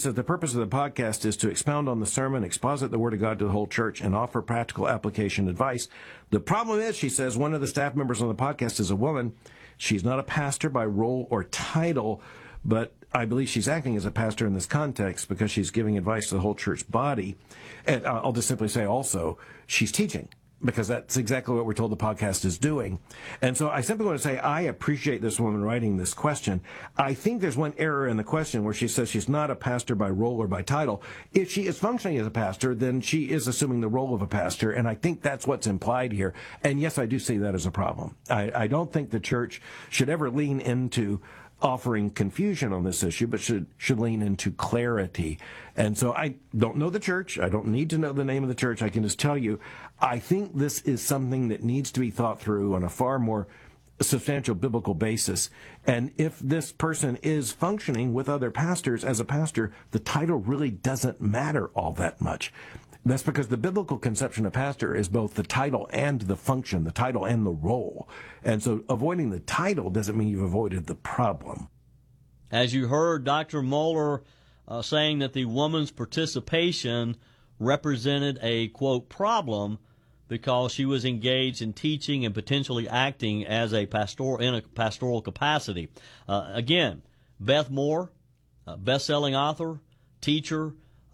says the purpose of the podcast is to expound on the sermon, exposit the Word of God to the whole church, and offer practical application advice. The problem is, she says, one of the staff members on the podcast is a woman. She's not a pastor by role or title, but I believe she's acting as a pastor in this context because she's giving advice to the whole church body. And I'll just simply say also, she's teaching, because that's exactly what we're told the podcast is doing. And so I simply want to say I appreciate this woman writing this question. I think there's one error in the question where she says she's not a pastor by role or by title. If she is functioning as a pastor, then she is assuming the role of a pastor, and I think that's what's implied here. And yes, I do see that as a problem. I don't think the church should ever lean into offering confusion on this issue, but should lean into clarity. And so I don't know the church. I don't need to know the name of the church. I can just tell you, I think this is something that needs to be thought through on a far more substantial biblical basis. And if this person is functioning with other pastors as a pastor, the title really doesn't matter all that much. That's because the biblical conception of pastor is both the title and the function, the title and the role. And so avoiding the title doesn't mean you've avoided the problem. As you heard Dr. Mohler saying that the woman's participation represented a, quote, problem because she was engaged in teaching and potentially acting as a pastoral capacity. Again, Beth Moore, best-selling author, teacher,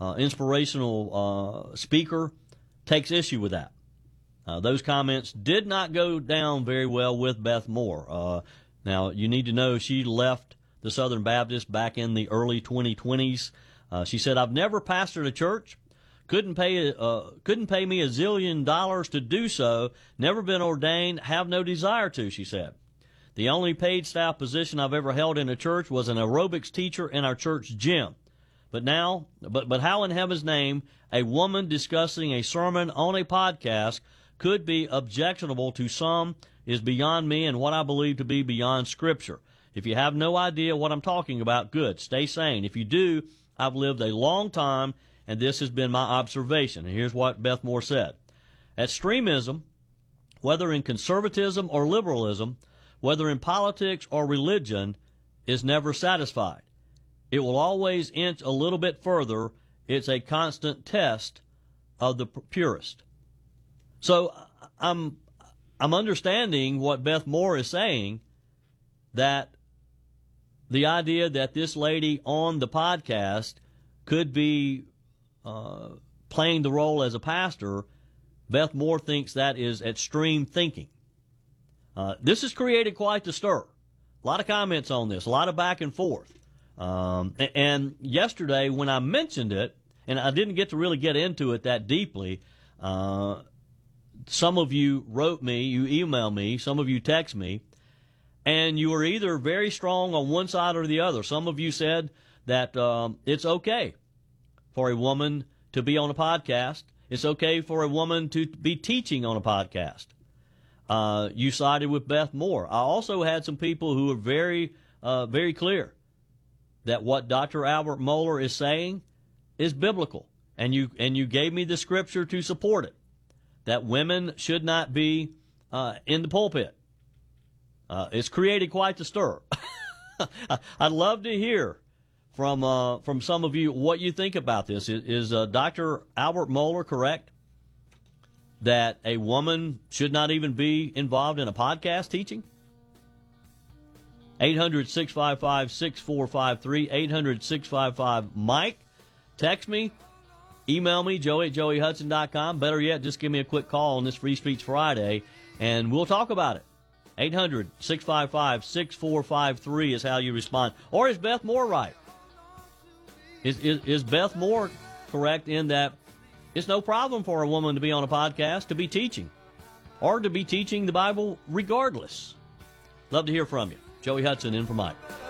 inspirational speaker, takes issue with that. Those comments did not go down very well with Beth Moore. Now, you need to know she left the Southern Baptist back in the early 2020s. She said, "I've never pastored a church. Couldn't pay me $1 zillion to do so. Never been ordained. Have no desire to," she said. "The only paid staff position I've ever held in a church was an aerobics teacher in our church gym. But how in heaven's name a woman discussing a sermon on a podcast could be objectionable to some is beyond me and what I believe to be beyond Scripture. If you have no idea what I'm talking about, good, stay sane. If you do, I've lived a long time, and this has been my observation." And here's what Beth Moore said. "Extremism, whether in conservatism or liberalism, whether in politics or religion, is never satisfied. It will always inch a little bit further. It's a constant test of the purist." So I'm understanding what Beth Moore is saying, that the idea that this lady on the podcast could be playing the role as a pastor, Beth Moore thinks that is extreme thinking. This has created quite the stir. A lot of comments on this, a lot of back and forth. And yesterday when I mentioned it, and I didn't get to really get into it that deeply, some of you wrote me, you emailed me, some of you text me, and you were either very strong on one side or the other. Some of you said that it's okay for a woman to be on a podcast. It's okay for a woman to be teaching on a podcast. You sided with Beth Moore. I also had some people who were very, very clear that what Dr. Albert Mohler is saying is biblical, and you gave me the scripture to support it, that women should not be in the pulpit. It's created quite the stir. I'd love to hear from some of you what you think about this. Is Dr. Albert Mohler correct that a woman should not even be involved in a podcast teaching? 800-655-6453, 800-655-MIKE. Text me, email me, joey@joeyhudson.com. Better yet, just give me a quick call on this Free Speech Friday, and we'll talk about it. 800-655-6453 is how you respond. Or is Beth Moore right? Is Beth Moore correct in that it's no problem for a woman to be on a podcast, to be teaching, or to be teaching the Bible regardless? Love to hear from you. Joey Hudson in for Mike.